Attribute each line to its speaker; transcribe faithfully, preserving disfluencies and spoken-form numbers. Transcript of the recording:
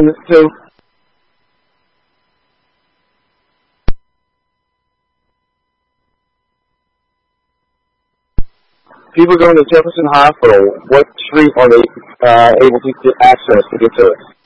Speaker 1: listen to? People going to Jefferson Hospital, what street are they uh, able to get access to get to it?